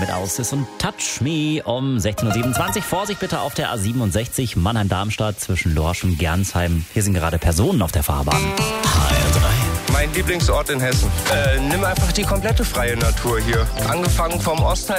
Mit Ausis und Touch Me um 16.27 Uhr. Vorsicht bitte auf der A67 Mannheim-Darmstadt zwischen Lorsch und Gernsheim. Hier sind gerade Personen auf der Fahrbahn. Mein Lieblingsort in Hessen. Nimm einfach die komplette freie Natur hier. Angefangen vom Ostteil